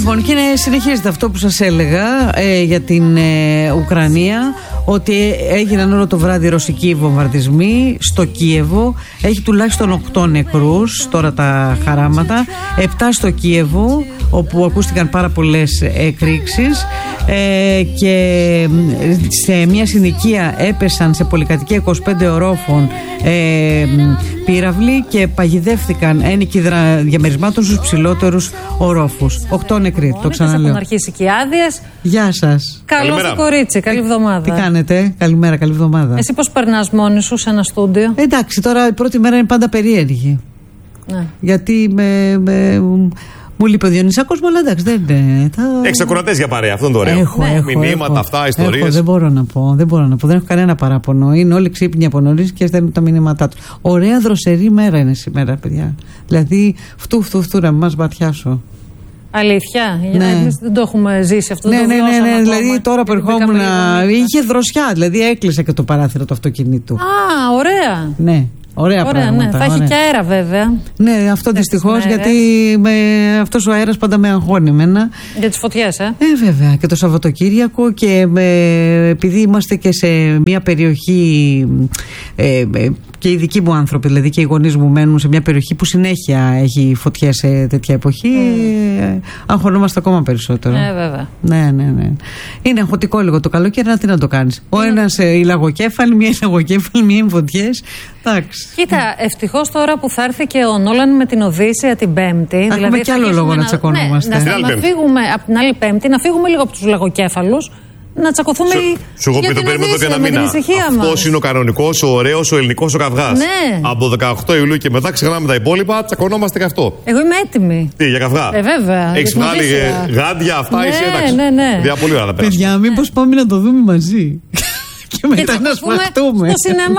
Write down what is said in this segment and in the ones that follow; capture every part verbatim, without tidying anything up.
Λοιπόν, και συνεχίζεται αυτό που σας έλεγα ε, για την ε, Ουκρανία, ότι έγιναν όλο το βράδυ ρωσικοί βομβαρδισμοί στο Κίεβο. Έχει τουλάχιστον οκτώ νεκρούς τώρα τα χαράματα, επτά στο Κίεβο, όπου ακούστηκαν πάρα πολλές εκρήξεις, ε, και σε μια συνοικία έπεσαν σε πολυκατοικία είκοσι πέντε ορόφων ε, πύραυλοι και παγιδεύτηκαν ένικοι διαμερισμάτων στους ψηλότερους ορόφους. Οκτώ νεκροί, το ξαναλέω. Έχουν αρχίσει και οι άδειες. Γεια σας. Καλό στο κορίτσι, καλή εβδομάδα. Τι κάνετε, καλημέρα, καλή εβδομάδα. Εσύ πώς περνάς μόνη σου σε ένα στούντιο? Εντάξει, τώρα η πρώτη μέρα είναι πάντα περίεργη. Ναι. Γιατί με, με, μου λείπει ο Διονυσάκος μου, αλλά εντάξει, δεν είναι. Θα... Έχεις ακροατές για παρέα, αυτό είναι το ωραίο. Έχω, ναι. έχω, Μηνύματα, έχω, αυτά, ιστορίες. Έχω, δεν μπορώ να πω, δεν μπορώ να πω. Δεν έχω κανένα παράπονο. Είναι όλοι ξύπνοι από νωρίς και στέλνουν τα μηνύματά τους. Ωραία δροσερή μέρα είναι σήμερα, παιδιά. Δηλαδή, φτού, φτού, φτού, να μας μπατιάσω. Αλήθεια, ναι. Εμείς δεν το έχουμε ζήσει αυτό. Ναι, το ναι, ναι, ναι. Δηλαδή τώρα που ερχόμουν. Είχε δροσιά, δηλαδή έκλεισε και το παράθυρο του αυτοκινήτου. Α, ωραία. Ναι. Ωραία, ωραία πράγματα. Ναι. Θα ωραία. έχει και αέρα βέβαια. Ναι, αυτό δυστυχώς, γιατί με, αυτός ο αέρας πάντα με αγχώνει εμένα. Για τις φωτιές, ε. Ε, βέβαια. Και το Σαββατοκύριακο, και με, επειδή είμαστε και σε μια περιοχή, ε, ε, και οι δικοί μου άνθρωποι, δηλαδή και οι γονείς μου μένουν σε μια περιοχή που συνέχεια έχει φωτιές σε τέτοια εποχή, mm. ε, αγχωνόμαστε ακόμα περισσότερο. Ε, βέβαια. Ναι, ναι, ναι. Είναι αγχωτικό λίγο το καλοκαίρι, να τι να το κάνεις. Ο mm. ένας ε, η λαγοκέφαλη, μία η λαγοκέφαλη, μία οι φωτιές. Εντάξει. Κοίτα, ευτυχώς τώρα που θα έρθει και ο Νόλαν με την Οδύσσεια την Πέμπτη. Έχουμε δηλαδή και άλλο λόγο να, να τσακωνόμαστε. Ναι, να, να φύγουμε από την άλλη Πέμπτη, να φύγουμε λίγο από τους λαγοκέφαλους, να τσακωθούμε. Σου, σου έχω πει το περίμενο εδώ και ένα μήνα. Αυτός είναι ο κανονικός, ο ωραίος, ο ελληνικός ο καυγάς. Ναι. Από δεκαοκτώ Ιουλίου και μετά ξεχνάμε τα υπόλοιπα, τσακωνόμαστε και αυτό. Εγώ είμαι έτοιμη. Τι, για καυγά? Ε, βέβαια. Έχεις βγάλει γάντια, αυτά, ναι, είσαι εντάξει. Ναι, ναι. Δια πολύ ώρα θα πέρασουμε. Παιδιά, μήπως πάμε να το δούμε μαζί. Και μετά και να σπαχτούμε. Στο σινεμά.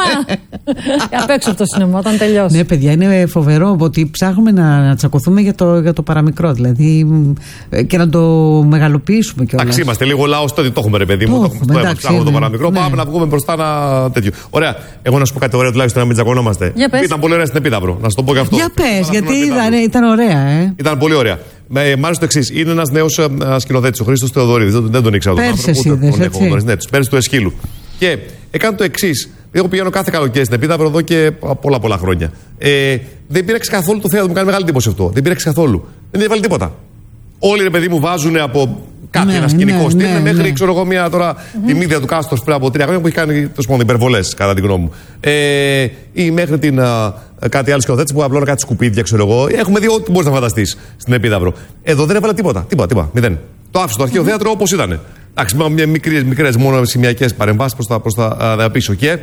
Απ' έξω από το σινεμά, όταν τελειώσει. Ναι, παιδιά, είναι φοβερό ότι ψάχνουμε να, να τσακωθούμε για το, για το παραμικρό. Δηλαδή και να το μεγαλοποιήσουμε κιόλας. Εντάξει, είμαστε λίγο λαός, τότε το έχουμε, ρε παιδί μου. Το έχουμε, εντάξει, ψάχνουμε το παραμικρό. Ναι. Πάμε να βγούμε μπροστά ένα τέτοιο. Ωραία. Εγώ να σου πω κάτι ωραίο, τουλάχιστον να μην τσακωνόμαστε. Ήταν πολύ ωραία στην Επίδαυρο, να σου το πω και αυτό. Για πες, γιατί ήταν, ήταν ωραία, ε. Ήταν πολύ ωραία. Ε, μ' άρεσε το εξής. Είναι ένας νέος σκηνοθέτης, ο Χρήστος Θεοδωρίδης. Δεν, δεν τον ήξερα τον άνθρωπο. Ούτε τον έχω γνωρίσει. Ναι, τους πέρυσι του Εσχύλου. Και έκανε το εξής. Εγώ πηγαίνω κάθε καλοκαίρι στην Επίδαυρο εδώ και πολλά πολλά χρόνια. Ε, δεν πήραξε καθόλου το θέατρο, μου κάνει μεγάλη εντύπωση αυτό. Δεν πήραξε καθόλου. Δεν έβαλε τίποτα. Όλοι, ρε παιδί μου, βάζουν από κάτι, ναι, ένα σκηνικό ναι, στυλ, ναι, μέχρι ναι. ξέρω εγώ μια τώρα mm-hmm. τη μύδια του Κάστορ πριν από τρία χρόνια που έχει κάνει τόσο υπερβολές, κατά τη γνώμη μου. Ε, ή μέχρι την, α, κάτι άλλο σκηνοθέτη που απλώνει κάτι σκουπίδια, ξέρω εγώ. Έχουμε δει ό,τι μπορεί να φανταστεί στην Επίδαυρο. Εδώ δεν έβαλε τίποτα. Τίποτα, τίποτα. Μηδέν. Το άφησε το αρχαίο mm-hmm. θέατρο όπως ήταν. Εντάξει, με μικρές μόνο σημειακές παρεμβάσεις προς τα, προς τα α, πίσω. Και,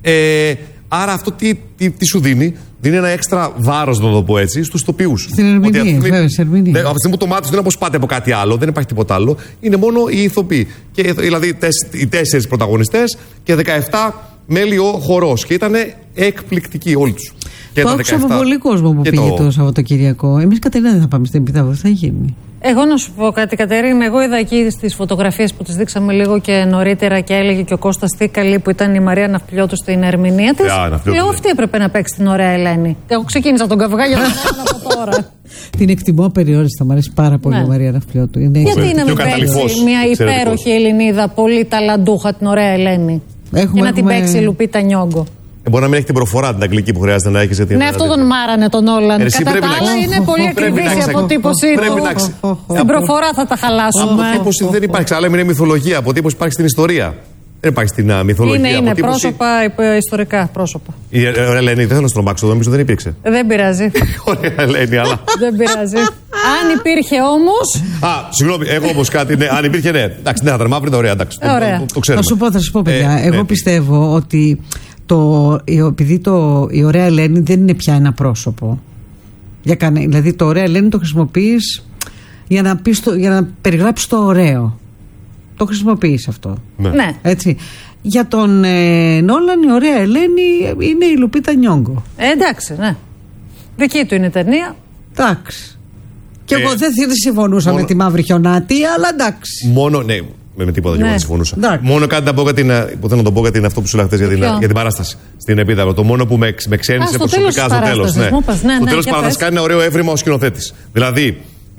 ε, άρα αυτό τι, τι, τι σου δίνει? Δίνει ένα έξτρα βάρος, να το πω έτσι, στους ηθοποιούς. Στην ερμηνεία, βέβαια, στην ερμηνεία. Από τη στιγμή που το μάτι δεν είναι όπως πάτε από κάτι άλλο, δεν υπάρχει τίποτα άλλο, είναι μόνο οι ηθοποιοί. Και, δηλαδή οι τέσσερις πρωταγωνιστές και δεκαεπτά μέλη ο χορός. Και ήταν εκπληκτικοί όλοι τους. Το άκουσα από πολύ κόσμο που πήγε το... το Σαββατοκυριακό. Εμείς, Κατερίνα, δεν θα πάμε στην Επίδαυρο, θα γίνει. Εγώ να σου πω κάτι, Κατερίνα. Εγώ είδα εκεί στις φωτογραφίες που τις δείξαμε λίγο και νωρίτερα και έλεγε και ο Κώστας Θήκαλη που ήταν η Μαρία Ναυπλιώτου στην ερμηνεία της. Λέω, αυτή έπρεπε να παίξει την ωραία Ελένη. Εγώ ξεκίνησα τον καυγά για να κάνω από τώρα. Την εκτιμώ απεριόριστα. Μου αρέσει πάρα πολύ η Μαρία Ναυπλιώτου. Γιατί να μην παίξει μια υπέροχη Ελληνίδα, πολύ ταλαντούχα, την ωραία Ελένη. Και να την παίξει η Λουπίτα Νιόγκο. Ε, μπορεί να μην έχει την προφορά την αγγλική που χρειάζεται να έχει. Ναι, αυτό τον μάρανε τον Όλαν. Κατά τα άλλα είναι πολύ ακριβής η αποτύπωσή του. Στην προφορά θα τα χαλάσουμε. Αποτύπωση δεν υπάρχει. Αλλά είναι μυθολογία. Αποτύπωση υπάρχει στην ιστορία. Δεν υπάρχει στην μυθολογία. Είναι, είναι πρόσωπα, ιστορικά πρόσωπα. Η Ελένη, δεν θέλω να στρομάξω, νομίζω δεν υπήρξε. Δεν πειράζει. Ωραία, Ελένη, αλλά. Δεν πειράζει. Αν υπήρχε όμως. Α, συγγνώμη, εγώ όμως κάτι. Ναι, αν υπήρχε, ναι. Εντάξει, ναι, θα ήταν ωραία, εντάξει. Το ξέρουμε. Θα σου πω, θα σου πω, παιδιά. Εγώ πιστεύω ότι. Το, επειδή το, η ωραία Ελένη δεν είναι πια ένα πρόσωπο. Για κανε, δηλαδή το ωραία Ελένη το χρησιμοποιείς για να, πεις το, για να περιγράψεις το ωραίο. Το χρησιμοποιείς αυτό. Ναι. Έτσι. Για τον ε, Νόλαν η ωραία Ελένη είναι η Λουπίτα Νιόγκο. Ε, εντάξει, ναι. Δική του είναι ταινία. Εντάξει. Και ε, εγώ δεν συμφωνούσα μόνο... με τη Μαύρη Χιονάτη, αλλά εντάξει. Μόνο, ναι. Με τίποτα και ναι. δεν συμφωνούσα. Εντάξει. Μόνο κάτι να πω για την, που θέλω να το πω για την, αυτό που σου λέγατε για, για την παράσταση στην Επίδαυρο. Το μόνο που με, με ξένησε προσωπικά στο τέλος. Ναι. Ναι, στο ναι, τέλος παράσταση κάνει ένα ωραίο έβριμα ο σκηνοθέτης. Δηλαδή,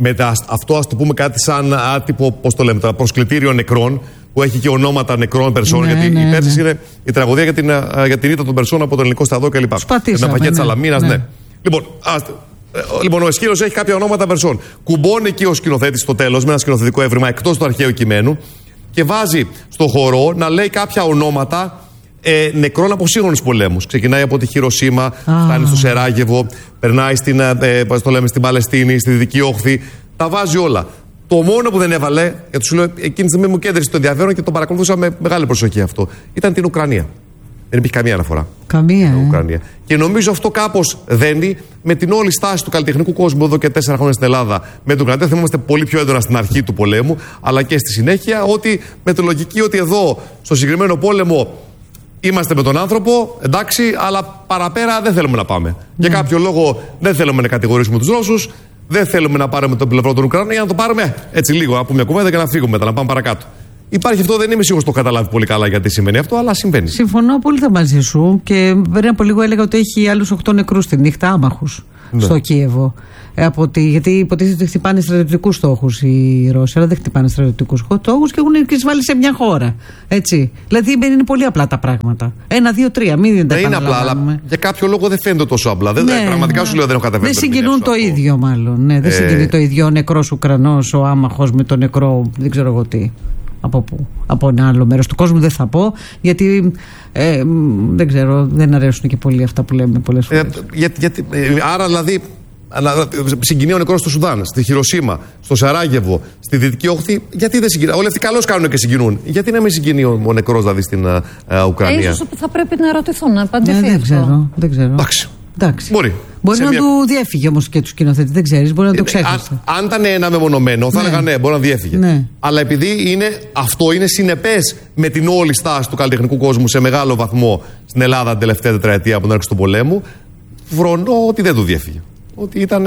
με τα, αυτό, ας το πούμε, κάτι σαν άτυπο, πώς το λέμε, το προσκλητήριο νεκρών, που έχει και ονόματα νεκρών περσών. Ναι, γιατί ναι, η Πέρσης ναι. είναι η τραγωδία για την, για την ήττα των περσών από τον ελληνικό σταδό κλπ. Σπατήσαμε. Με πακέτ Σαλαμίνας, ναι. ναι. Λοιπόν, ας, λοιπόν, ο Εσχύλος έχει κάποια ονόματα περσών. Κουμπώνει εκεί ο σκηνοθέτης στο τέλος με ένα σκηνοθετικό έβριμα εκτός του αρχαίου κειμένου και βάζει στο χορό να λέει κάποια ονόματα ε, νεκρών από σύγχρονους πολέμους. Ξεκινάει από τη Χειροσίμα, ah. φτάνει στο Σεράγεβο, περνάει στην, ε, το λέμε, στην Παλαιστίνη, στη Δυτική Όχθη. Τα βάζει όλα. Το μόνο που δεν έβαλε, γιατί σου λέω, εκείνη τη στιγμή μου κέντρισε το ενδιαφέρον και το παρακολουθούσα με μεγάλη προσοχή αυτό, ήταν την Ουκρανία. Δεν υπήρχε καμία αναφορά. Καμία. Στην Ουκρανία. Και νομίζω αυτό κάπως δένει με την όλη στάση του καλλιτεχνικού κόσμου εδώ και τέσσερα χρόνια στην Ελλάδα με την Ουκρανία. Θυμόμαστε πολύ πιο έντονα στην αρχή του πολέμου, αλλά και στη συνέχεια, ότι με τη λογική ότι εδώ, στο συγκεκριμένο πόλεμο, είμαστε με τον άνθρωπο, εντάξει, αλλά παραπέρα δεν θέλουμε να πάμε. Mm. Για κάποιο λόγο δεν θέλουμε να κατηγορήσουμε τους Ρώσους, δεν θέλουμε να πάρουμε τον πλευρό των Ουκρανών, για να το πάρουμε έτσι λίγο, να πούμε μια κουβέντα και να φύγουμε μετά, να πάμε παρακάτω. Υπάρχει αυτό, δεν είμαι σίγουρος το καταλάβει πολύ καλά γιατί σημαίνει αυτό, αλλά συμβαίνει. Συμφωνώ απόλυτα μαζί σου και πριν από λίγο έλεγα ότι έχει άλλους οκτώ νεκρούς τη νύχτα, άμαχους, ναι. στο Κίεβο. Ε, από τη, γιατί υποτίθεται ότι χτυπάνε στρατιωτικούς στόχους οι Ρώσοι, αλλά δεν χτυπάνε στρατιωτικούς στόχους και έχουν εισβάλει σε μια χώρα. Έτσι. Δηλαδή είναι πολύ απλά τα πράγματα. Ένα, δύο, τρία. Μην τα είναι απλά, αλλά για κάποιο λόγο δεν φαίνεται τόσο απλά. Δεν, ναι, πραγματικά σου λέω δεν έχω καταφέρει. Δεν συγκινούν το ίδιο, μάλλον. Ναι, δεν ε... συγκινεί το ίδιο ο νεκρός Ουκρανός, ο άμαχος με τον νεκρό, δεν ξέρω εγώ τι. Από πού, από ένα άλλο μέρος του κόσμου δεν θα πω, γιατί ε, δεν ξέρω, δεν αρέσουν και πολύ αυτά που λέμε πολλές φορές. Ε, για, για, άρα δηλαδή συγκινεί ο νεκρός στο Σουδάν, στη Χειροσίμα, στο Σαράγεβο, στη Δυτική Όχθη, γιατί δεν συγκινεί? Όλοι αυτοί καλώς κάνουν και συγκινούν. Γιατί να μην συγκινεί ο, ο νεκρός δηλαδή στην uh, Ουκρανία? Ε, ίσως θα πρέπει να ρωτηθούν, να απαντηθεί. Ε, δεν ξέρω, δεν ξέρω. Εντάξει. Εντάξει. Μπορεί. Μπορεί να μια... του διέφυγε όμως και του σκηνοθέτη, δεν ξέρεις, μπορεί να το ξέχασε. Αν, αν ήταν ένα μεμονωμένο, θα ναι. έλεγα ναι, μπορεί να διέφυγε. Ναι. Αλλά επειδή είναι, αυτό είναι συνεπές με την όλη στάση του καλλιτεχνικού κόσμου σε μεγάλο βαθμό στην Ελλάδα την τελευταία τετραετία από την αρχή του πολέμου, βρονώ ότι δεν του διέφυγε. Ότι ήταν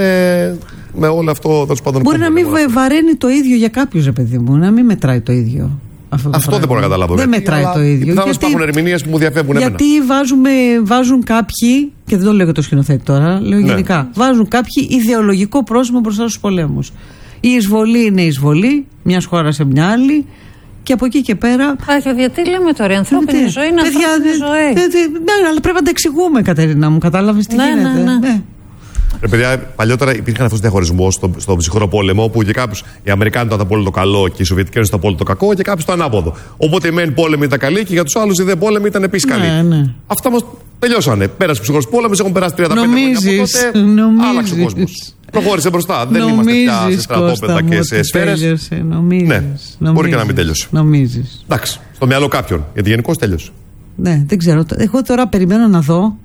με όλο αυτό το σπαντονικό. Μπορεί να μην βαραίνει το ίδιο για κάποιους, παιδί μου, να μην μετράει το ίδιο. Αυτό, αυτό δεν μπορώ να καταλάβω. Δεν μετράει το ίδιο. Θα μας υπάρχουν ερμηνείες που μου διαφεύγουν εμένα. Γιατί βάζουμε, βάζουν κάποιοι, και δεν το λέω για το σκηνοθέτη τώρα, λέω ναι. γενικά, βάζουν κάποιοι ιδεολογικό πρόσημο μπροστά στους πολέμους. Η εισβολή είναι εισβολή μια χώρα σε μια άλλη. Και από εκεί και πέρα. Άχι, γιατί λέμε τώρα, η ανθρώπινη τι, ζωή είναι παιδιά, ανθρώπινη ζωή. Δε, δε, ναι, αλλά πρέπει να τα εξηγούμε, Κατερίνα μου. Κατάλαβες τι ναι, γίνεται. Ναι, ναι. Ναι. Ρε παιδιά, παλιότερα υπήρχε αυτό ο διαχωρισμό στο, στο ψυχρό πόλεμο, που για κάποιους οι Αμερικάνοι ήταν απόλυτο καλό και οι Σοβιετικοί ήταν απόλυτο κακό, και κάποιους το ανάποδο. Οπότε οι μεν πόλεμοι ήταν καλοί και για τους άλλους οι δε πόλεμοι ήταν επίσης καλοί. Ναι, ναι. Αυτά όμως τελειώσανε. Πέρασε ο ψυχρός πόλεμος, έχουν περάσει τριάντα πέντε χρόνια από τότε. Νομίζεις. Άλλαξε ο κόσμος. Προχώρησε μπροστά. Δεν είμαστε πια σε στρατόπεδα και σε σφαίρες. Ναι, μπορεί και να μην τέλειωσε. Νομίζεις. Εντάξει, στο μυαλό κάποιον. Γιατί γενικώς τέλειωσε. Ναι, δεν ξέρω. Εγώ τώρα περιμένω να δω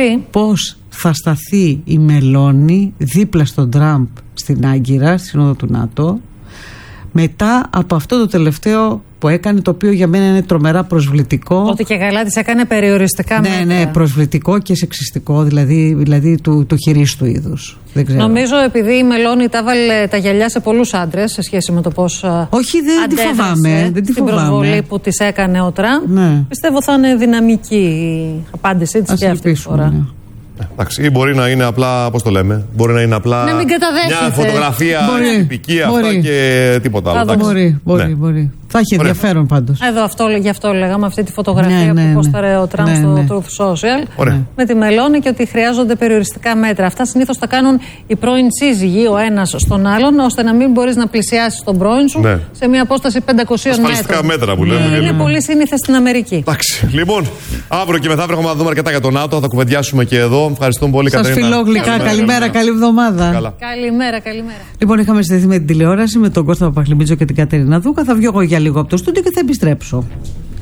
πώς θα σταθεί η Μελώνη δίπλα στον Τραμπ στην Άγκυρα, στη Σύνοδο του ΝΑΤΟ, μετά από αυτό το τελευταίο που έκανε, το οποίο για μένα είναι τρομερά προσβλητικό. Ότι και καλά της έκανε περιοριστικά ναι, μέτρα. Ναι, προσβλητικό και σεξιστικό, δηλαδή, δηλαδή του, του χειρίστου είδους. Δεν ξέρω. Νομίζω επειδή η Μελώνη τα βάλε τα γυαλιά σε πολλούς άντρες σε σχέση με το πώς όχι, δεν τη φοβάμαι. Δεν τη την φοβάμαι. προσβολή που της έκανε ο Τραμπ. Ναι. Πιστεύω θα είναι δυναμική η απάντησή της και αυτή τη φορά. Ναι. Εντάξει, ή μπορεί να είναι απλά, πώς το λέμε, μπορεί να είναι απλά μια φωτογραφία τυπική αυτά και τίποτα άλλο. Μπορεί, μπορεί, ναι. μπορεί. Θα έχει ενδιαφέρον πάντως. Εδώ αυτό, γι' αυτό λέγαμε αυτή τη φωτογραφία ναι, ναι, που πόσταρε ο Τραμπ ναι, στο ναι. Truth Social Ωραία. με τη Μελώνη, και ότι χρειάζονται περιοριστικά μέτρα. Αυτά συνήθως τα κάνουν οι πρώην σύζυγοι ο ένας στον άλλον, ώστε να μην μπορείς να πλησιάσεις τον πρώην σου ναι. σε μια απόσταση πεντακόσια μέτρων. Ασφαλιστικά μέτρα που λέμε. Ναι, είναι ναι. πολύ σύνηθες στην Αμερική. Εντάξει. Λοιπόν, αύριο και μεθαύριο έχουμε να δούμε αρκετά για τον ΝΑΤΟ. Θα κουβεντιάσουμε και εδώ. Ευχαριστούμε πολύ, Κατερίνα. Σας φιλώ γλυκά. Καλημέρα, καλή εβδομάδα. Καλημέρα, καλημέρα. Λοιπόν, είχαμε συνδεθεί με την τηλεόραση με τον Κώστα Παπαχλημίτζο και την Κατερίνα Δούκα. Θα βγω εγώ για λίγο από το στούντιο και θα επιστρέψω.